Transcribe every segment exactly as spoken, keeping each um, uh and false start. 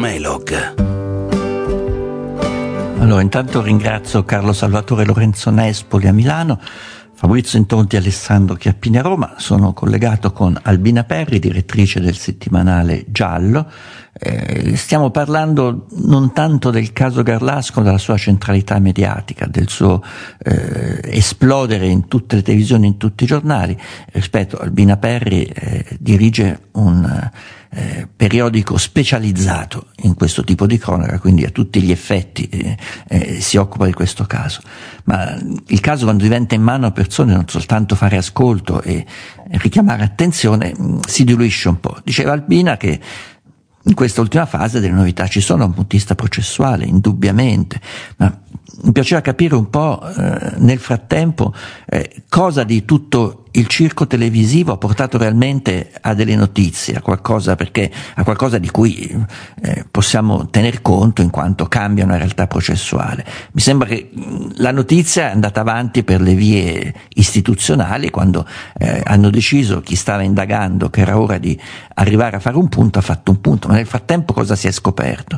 Melog. Allora, intanto ringrazio Carlo Salvatore Lorenzo Nespoli a Milano, Fabrizio Intonti e Alessandro Chiappini a Roma. Sono collegato con Albina Perri, direttrice del settimanale Giallo. Eh, stiamo parlando non tanto del caso Garlasco, della sua centralità mediatica, del suo eh, esplodere in tutte le televisioni, in tutti i giornali. Rispetto, Albina Perri eh, dirige un eh, periodico specializzato in questo tipo di cronaca, quindi a tutti gli effetti eh, eh, si occupa di questo caso. Ma il caso, quando diventa in mano a persone, non soltanto fare ascolto e richiamare attenzione, si diluisce un po'. Diceva Albina che in questa ultima fase delle novità ci sono da un punto di vista processuale, indubbiamente, ma mi piaceva capire un po' eh, nel frattempo eh, cosa di tutto il circo televisivo ha portato realmente a delle notizie, a qualcosa, perché a qualcosa di cui eh, possiamo tener conto in quanto cambia una realtà processuale. Mi sembra che la notizia è andata avanti per le vie istituzionali, quando eh, hanno deciso, chi stava indagando, che era ora di arrivare a fare un punto, ha fatto un punto, ma nel frattempo cosa si è scoperto?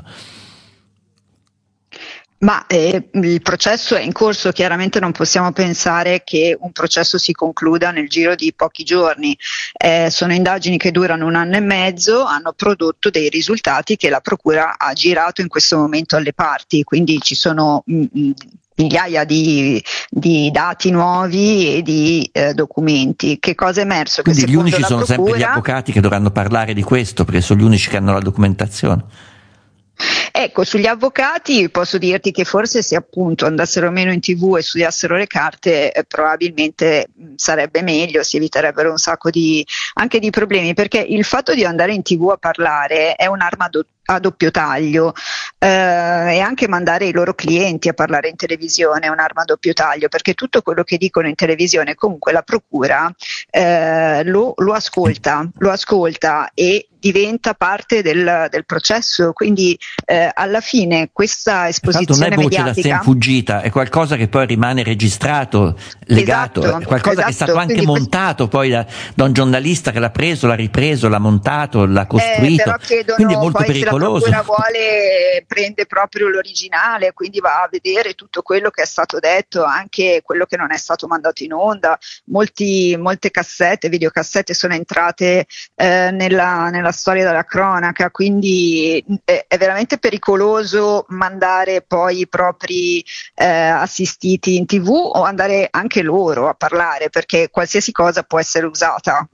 Ma eh, il processo è in corso, chiaramente non possiamo pensare che un processo si concluda nel giro di pochi giorni. Eh, sono indagini che durano un anno e mezzo, hanno prodotto dei risultati che la Procura ha girato in questo momento alle parti, quindi ci sono mh, migliaia di, di dati nuovi e di eh, documenti. Che cosa è emerso? Quindi che gli unici sono procura, sempre gli avvocati che dovranno parlare di questo, perché sono gli unici che hanno la documentazione. Ecco, sugli avvocati posso dirti che forse se appunto andassero meno in tivù e studiassero le carte eh, probabilmente mh, sarebbe meglio, si eviterebbero un sacco di anche di problemi, perché il fatto di andare in tivù a parlare è un'arma do- a doppio taglio eh, e anche mandare i loro clienti a parlare in televisione è un'arma a doppio taglio, perché tutto quello che dicono in televisione comunque la procura eh, lo, lo ascolta, lo ascolta e diventa parte del, del processo, quindi eh, alla fine questa esposizione non è voce mediatica da sé in fuggita, è qualcosa che poi rimane registrato, legato, esatto, è qualcosa esatto, che è stato anche montato poi da, da un giornalista che l'ha preso, l'ha ripreso, l'ha montato, l'ha costruito, eh, però chiedono, quindi è molto poi pericoloso. Se la procura vuole prende proprio l'originale, quindi va a vedere tutto quello che è stato detto, anche quello che non è stato mandato in onda. Molti, molte cassette, videocassette sono entrate eh, nella, nella storia della cronaca, quindi è, è veramente pericoloso mandare poi i propri eh, assistiti in tivù o andare anche loro a parlare, perché qualsiasi cosa può essere usata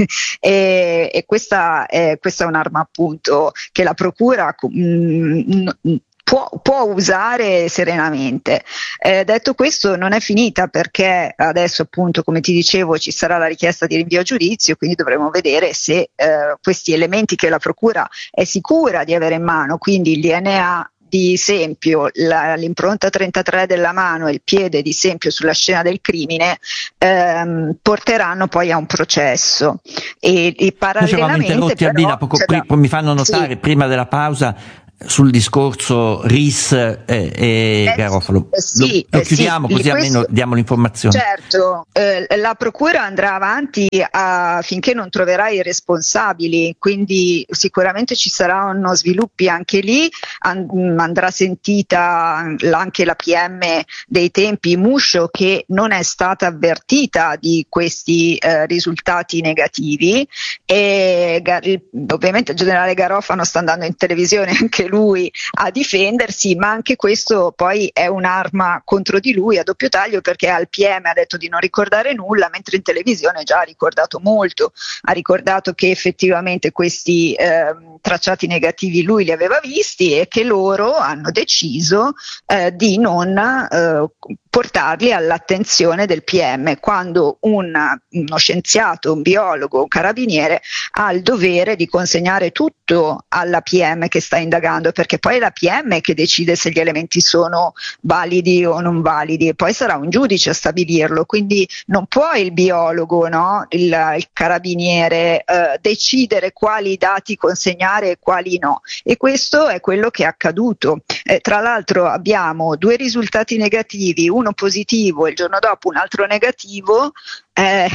e, e questa è, questa è un'arma appunto che la procura mh, Può, può usare serenamente. Eh, detto questo, non è finita, perché adesso appunto, come ti dicevo, ci sarà la richiesta di rinvio a giudizio, quindi dovremo vedere se eh, questi elementi che la procura è sicura di avere in mano, quindi il D N A di Sempio, la, l'impronta trentatré della mano e il piede di Sempio sulla scena del crimine, ehm, porteranno poi a un processo. E, e parallelamente interrotti, però, Albina, poco, da, mi fanno notare sì. Prima della pausa sul discorso R I S e, e eh, Garofalo. Sì, lo, lo eh, chiudiamo sì, così questo, almeno diamo l'informazione. Certo, eh, la procura andrà avanti a, finché non troverà i responsabili, quindi sicuramente ci saranno sviluppi anche lì, and, andrà sentita anche la P M dei tempi Muscio, che non è stata avvertita di questi eh, risultati negativi, e ovviamente il generale Garofano sta andando in televisione anche lui a difendersi, ma anche questo poi è un'arma contro di lui a doppio taglio, perché al P M ha detto di non ricordare nulla, mentre in televisione già ha ricordato molto, ha ricordato che effettivamente questi eh, tracciati negativi lui li aveva visti e che loro hanno deciso eh, di non eh, portarli all'attenzione del P M, quando una, uno scienziato, un biologo, un carabiniere ha il dovere di consegnare tutto alla P M che sta indagando, perché poi è la P M che decide se gli elementi sono validi o non validi, e poi sarà un giudice a stabilirlo, quindi non può il biologo, no? il, il carabiniere eh, decidere quali dati consegnare e quali no, e questo è quello che è accaduto. Eh, tra l'altro abbiamo due risultati negativi, uno uno positivo e il giorno dopo un altro negativo, eh,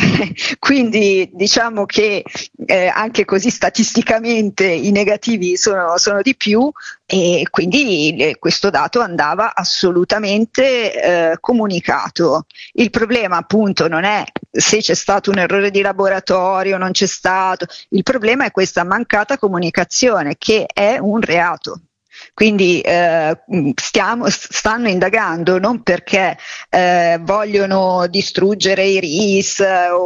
quindi diciamo che eh, anche così statisticamente i negativi sono, sono di più, e quindi eh, questo dato andava assolutamente eh, comunicato. Il problema appunto non è se c'è stato un errore di laboratorio, non c'è stato, il problema è questa mancata comunicazione, che è un reato. Quindi eh, stiamo, stanno indagando non perché eh, vogliono distruggere i R I S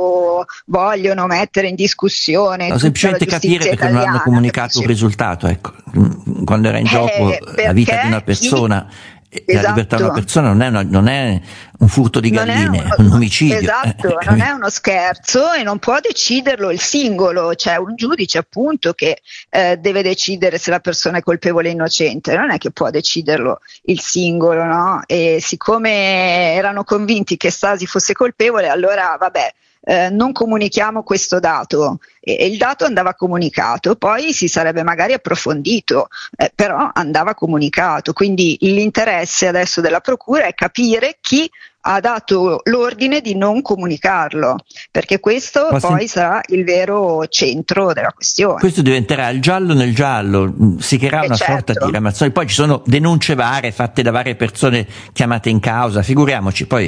o vogliono mettere in discussione, no, semplicemente capire perché non hanno comunicato un risultato, ecco, quando era in gioco eh, la vita di una persona. Chi... Esatto. La libertà di una persona non è, una, non è un furto di galline, è un, un omicidio. Esatto, non è uno scherzo e non può deciderlo il singolo, c'è un giudice appunto che eh, deve decidere se la persona è colpevole o innocente, non è che può deciderlo il singolo, no? E siccome erano convinti che Stasi fosse colpevole, allora vabbè, Eh, non comunichiamo questo dato, e, e il dato andava comunicato, poi si sarebbe magari approfondito, eh, però andava comunicato, quindi l'interesse adesso della procura è capire chi ha dato l'ordine di non comunicarlo, perché questo Ma poi sì. sarà il vero centro della questione. Questo diventerà il giallo nel giallo, si creerà eh una certo. sorta di ramazzone, poi ci sono denunce varie fatte da varie persone chiamate in causa, figuriamoci, poi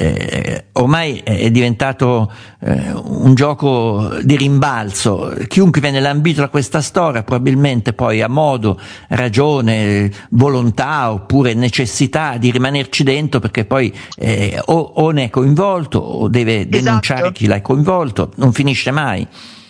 eh, ormai è diventato eh, un gioco di rimbalzo, chiunque viene lambito da questa storia probabilmente poi ha modo, ragione, volontà oppure necessità di rimanerci dentro, perché poi eh, O, o ne è coinvolto o deve denunciare esatto. chi l'ha coinvolto, non finisce mai.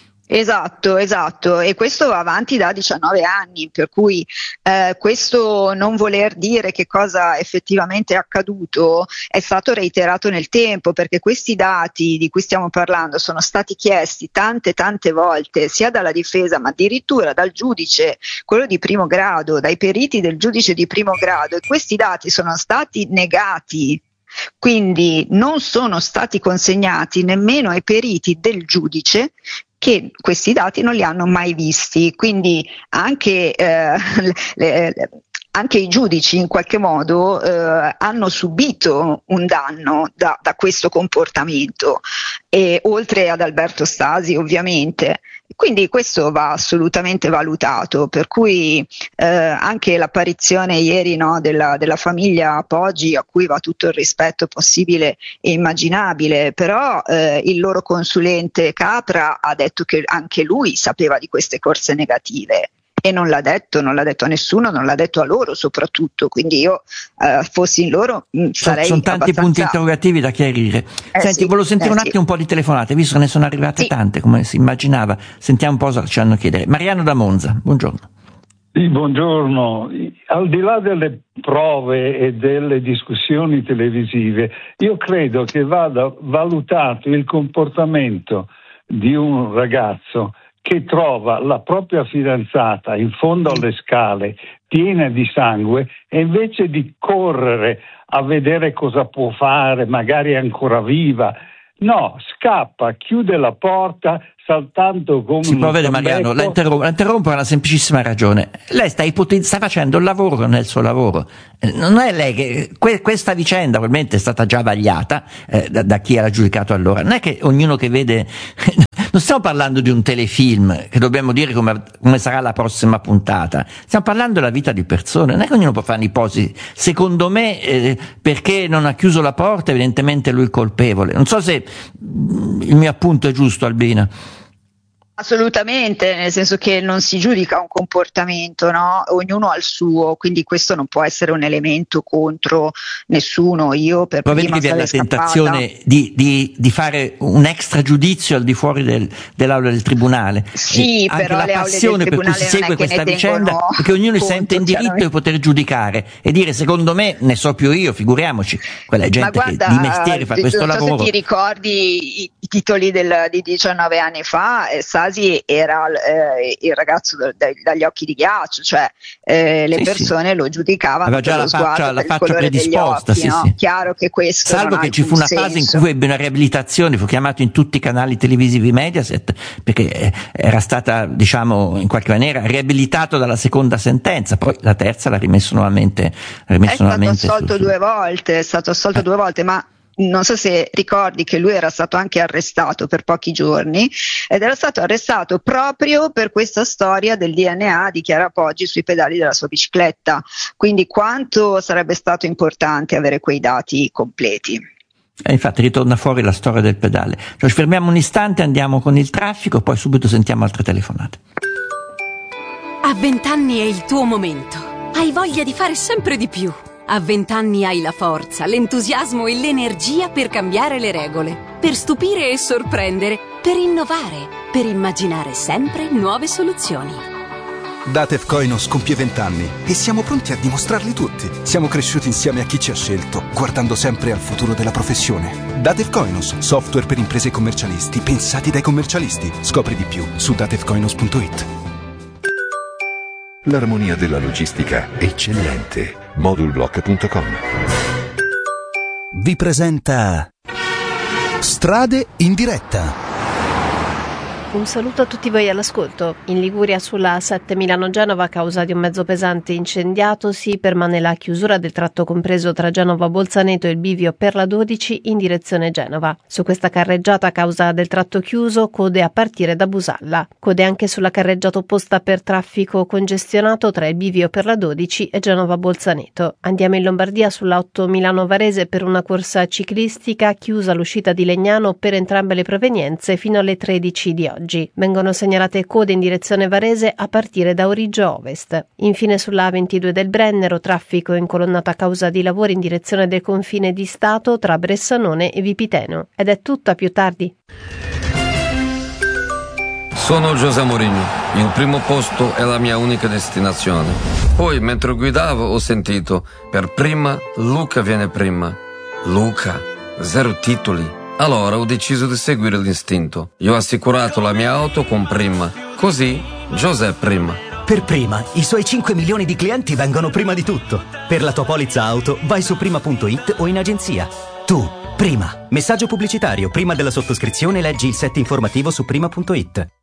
Esatto, esatto, e questo va avanti da diciannove anni, per cui eh, questo non voler dire che cosa effettivamente è accaduto è stato reiterato nel tempo, perché questi dati di cui stiamo parlando sono stati chiesti tante tante volte sia dalla difesa ma addirittura dal giudice, quello di primo grado, dai periti del giudice di primo grado, e questi dati sono stati negati. Quindi non sono stati consegnati nemmeno ai periti del giudice, che questi dati non li hanno mai visti, quindi anche, eh, le, le, anche i giudici in qualche modo eh, hanno subito un danno da, da questo comportamento, e oltre ad Alberto Stasi ovviamente. Quindi questo va assolutamente valutato, per cui eh, anche l'apparizione ieri no, della, della famiglia Poggi, a cui va tutto il rispetto possibile e immaginabile, però eh, il loro consulente Capra ha detto che anche lui sapeva di queste corse negative. E non l'ha detto, non l'ha detto a nessuno, non l'ha detto a loro soprattutto, quindi io eh, fossi in loro mh, sarei sono tanti abbastanza... punti interrogativi da chiarire. Eh Senti, sì, volevo sentire eh un sì. attimo un po' di telefonate, visto che ne sono arrivate sì. tante, come si immaginava. Sentiamo un po' cosa ci hanno a chiedere. Mariano da Monza, buongiorno. Sì, buongiorno. Al di là delle prove e delle discussioni televisive, io credo che vada valutato il comportamento di un ragazzo che trova la propria fidanzata in fondo alle scale piena di sangue, e invece di correre a vedere cosa può fare, magari è ancora viva, no, scappa, chiude la porta saltando come si può vedere Mariano, la interrompo, la interrompo per una semplicissima ragione. Lei sta ipotizz- sta facendo il lavoro che non è il suo lavoro, eh, non è lei che que- questa vicenda probabilmente è stata già vagliata eh, da, da chi era giudicato allora, non è che ognuno che vede non stiamo parlando di un telefilm che dobbiamo dire come, come sarà la prossima puntata, stiamo parlando della vita di persone, non è che ognuno può fare un'ipotesi. Secondo me eh, perché non ha chiuso la porta evidentemente lui è il colpevole. Non so se mh, il mio appunto è giusto, Albina. Assolutamente, nel senso che non si giudica un comportamento, no? Ognuno ha il suo, quindi questo non può essere un elemento contro nessuno. Io per Ma prima vedi che vi è la sarei tentazione scappata. di, di, di fare un extra giudizio al di fuori del, dell'aula del tribunale. Sì, e anche però la le aule passione del per cui si segue questa vicenda è che ognuno si sente in diritto di poter giudicare e dire secondo me ne so più io, figuriamoci, quella è gente guarda, che di mestiere fa questo non so lavoro. Se ti ricordi i, i titoli del, di diciannove anni fa, eh, Stasi casi era eh, il ragazzo da, da, dagli occhi di ghiaccio, cioè eh, le sì, persone sì. lo giudicavano aveva già per lo la faccia, sguardo, la per il faccia colore degli predisposta, occhi, sì, no? sì. Chiaro che questo salvo non che ha ci fu una senso. fase in cui ebbe una riabilitazione, fu chiamato in tutti i canali televisivi Mediaset perché era stata, diciamo, in qualche maniera riabilitato dalla seconda sentenza, poi la terza l'ha rimesso nuovamente, l'ha rimesso è stato nuovamente assolto su, su. due volte, è stato assolto eh. due volte, ma non so se ricordi che lui era stato anche arrestato per pochi giorni ed era stato arrestato proprio per questa storia del D N A di Chiara Poggi sui pedali della sua bicicletta, quindi quanto sarebbe stato importante avere quei dati completi. E infatti ritorna fuori la storia del pedale. Cioè, ci fermiamo un istante, andiamo con il traffico, poi subito sentiamo altre telefonate. A vent'anni è il tuo momento, hai voglia di fare sempre di più. A vent'anni hai la forza, l'entusiasmo e l'energia per cambiare le regole, per stupire e sorprendere, per innovare, per immaginare sempre nuove soluzioni. Datev Koinos compie vent'anni e siamo pronti a dimostrarli tutti. Siamo cresciuti insieme a chi ci ha scelto, guardando sempre al futuro della professione. Datev Koinos, software per imprese e commercialisti, pensati dai commercialisti. Scopri di più su datev koinos punto it. L'armonia della logistica eccellente. modulblock punto com vi presenta Strade in diretta. Un saluto a tutti voi all'ascolto. In Liguria sulla A sette Milano-Genova a causa di un mezzo pesante incendiato si permane la chiusura del tratto compreso tra Genova-Bolzaneto e il bivio per la dodici in direzione Genova. Su questa carreggiata a causa del tratto chiuso code a partire da Busalla. Code anche sulla carreggiata opposta per traffico congestionato tra il bivio per la dodici e Genova-Bolzaneto. Andiamo in Lombardia sulla otto Milano-Varese per una corsa ciclistica chiusa l'uscita di Legnano per entrambe le provenienze fino alle tredici di oggi. Vengono segnalate code in direzione Varese a partire da Origgio Ovest. Infine sulla A ventidue del Brennero traffico incolonnato a causa di lavori in direzione del confine di Stato tra Bressanone e Vipiteno. Ed è tutto, a più tardi. Sono José Mourinho, il primo posto è la mia unica destinazione. Poi mentre guidavo ho sentito, per prima Luca viene prima. Luca, zero titoli. Allora ho deciso di seguire l'istinto. Io ho assicurato la mia auto con Prima. Così, José Prima. Per Prima, i suoi cinque milioni di clienti vengono prima di tutto. Per la tua polizza auto, vai su prima punto it o in agenzia. Tu, Prima. Messaggio pubblicitario. Prima della sottoscrizione leggi il set informativo su prima punto it.